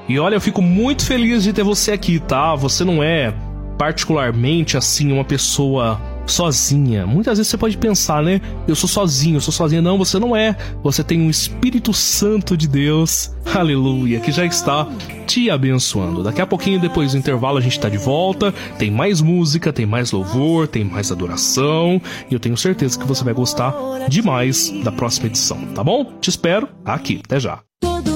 E olha, eu fico muito feliz de ter você aqui, tá? Você não é particularmente, assim, uma pessoa sozinha. Muitas vezes você pode pensar, né? Eu sou sozinho, eu sou sozinha. Não, você não é. Você tem um Espírito Santo de Deus, aleluia, que já está te abençoando. Daqui a pouquinho, depois do intervalo, a gente tá de volta. Tem mais música, tem mais louvor, tem mais adoração. E eu tenho certeza que você vai gostar demais da próxima edição, tá bom? Te espero aqui. Até já.